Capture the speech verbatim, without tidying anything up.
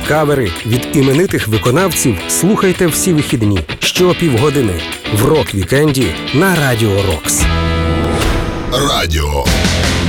кавери від іменитих виконавців слухайте всі вихідні щопівгодини в рок-вікенді на Радіо Рокс. Радіо